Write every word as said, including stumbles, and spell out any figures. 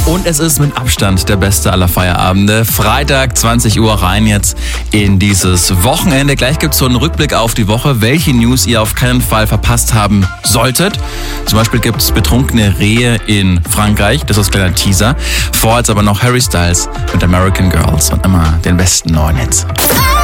Und es ist mit Abstand der beste aller Feierabende. Freitag, zwanzig Uhr, rein jetzt in dieses Wochenende. Gleich gibt es so einen Rückblick auf die Woche, welche News ihr auf keinen Fall verpasst haben solltet. Zum Beispiel gibt es betrunkene Rehe in Frankreich. Das ist ein kleiner Teaser. Vorher jetzt aber noch Harry Styles mit American Girls und immer den besten neuen Hits.